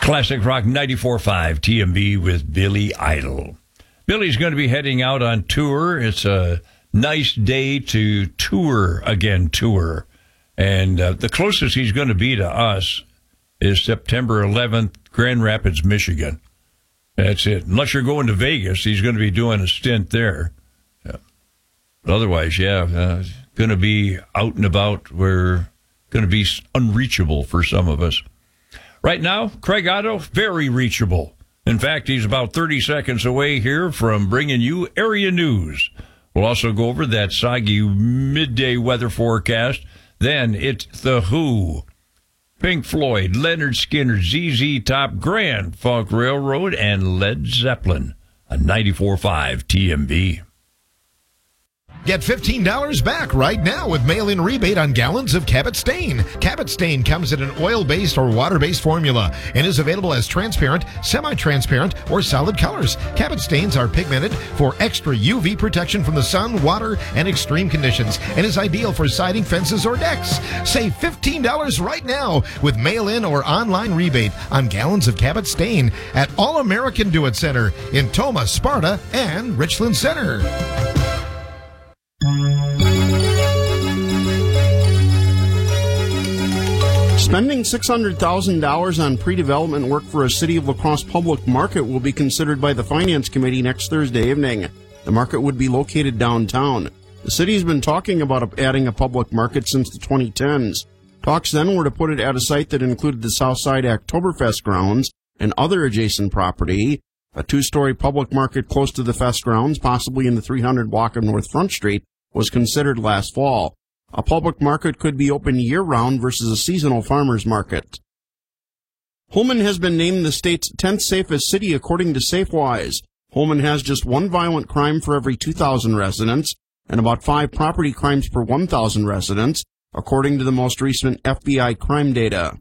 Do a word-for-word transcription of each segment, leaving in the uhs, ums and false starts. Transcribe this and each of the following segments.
Classic Rock ninety-four point five T M B with Billy Idol. Billy's going to be heading out on tour. It's a nice day to tour again, tour. And uh, the closest he's going to be to us is September eleventh, Grand Rapids, Michigan. That's it. Unless you're going to Vegas, he's going to be doing a stint there. Yeah. But otherwise, yeah, uh, going to be out and about. We're going to be unreachable for some of us. Right now, Craig Otto, very reachable. In fact, he's about thirty seconds away here from bringing you area news. We'll also go over that soggy midday weather forecast. Then it's The Who, Pink Floyd, Leonard Skinner, Z Z Top, Grand Funk Railroad, and Led Zeppelin on ninety-four point five T M B. Get fifteen dollars back right now with mail-in rebate on gallons of Cabot Stain. Cabot Stain comes in an oil-based or water-based formula and is available as transparent, semi-transparent, or solid colors. Cabot Stains are pigmented for extra U V protection from the sun, water, and extreme conditions and is ideal for siding, fences, or decks. Save fifteen dollars right now with mail-in or online rebate on gallons of Cabot Stain at All American Do It Center in Tomah, Sparta, and Richland Center. Spending six hundred thousand dollars on pre-development work for a City of La Crosse public market will be considered by the Finance Committee next Thursday evening. The market would be located downtown. The city has been talking about adding a public market since the twenty tens. Talks then were to put it at a site that included the Southside Oktoberfest grounds and other adjacent property. A two-story public market close to the fest grounds, possibly in the three hundred block of North Front Street, was considered last fall. A public market could be open year-round versus a seasonal farmers market. Holmen has been named the state's tenth safest city according to SafeWise. Holmen has just one violent crime for every two thousand residents and about five property crimes per one thousand residents, according to the most recent F B I crime data.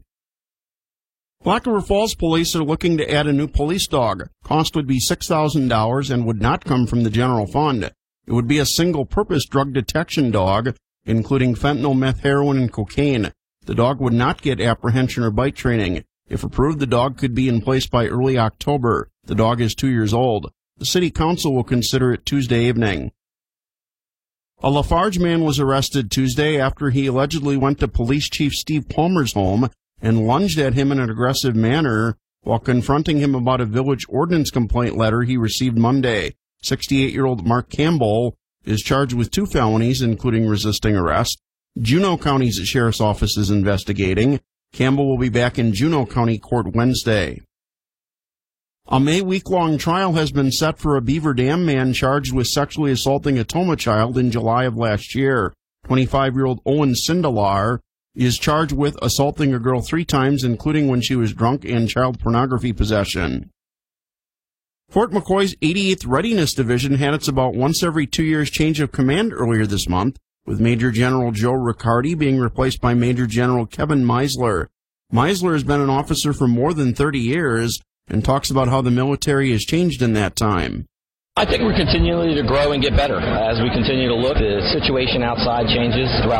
Black River Falls police are looking to add a new police dog. Cost would be six thousand dollars and would not come from the general fund. It would be a single-purpose drug detection dog, including fentanyl, meth, heroin, and cocaine. The dog would not get apprehension or bite training. If approved, the dog could be in place by early October. The dog is two years old. The city council will consider it Tuesday evening. A Lafarge man was arrested Tuesday after he allegedly went to Police Chief Steve Palmer's home and lunged at him in an aggressive manner while confronting him about a village ordinance complaint letter he received Monday. sixty-eight-year-old Mark Campbell is charged with two felonies, including resisting arrest. Juneau County's Sheriff's Office is investigating. Campbell will be back in Juneau County Court Wednesday. A May week-long trial has been set for a Beaver Dam man charged with sexually assaulting a Tomah child in July of last year. twenty-five-year-old Owen Sindelar is charged with assaulting a girl three times, including when she was drunk, and child pornography possession. Fort McCoy's eighty-eighth Readiness Division had its about once every two years change of command earlier this month, with Major General Joe Riccardi being replaced by Major General Kevin Meisler. Meisler has been an officer for more than thirty years and talks about how the military has changed in that time. I think we're continuing to grow and get better as we continue to look. The situation outside changes throughout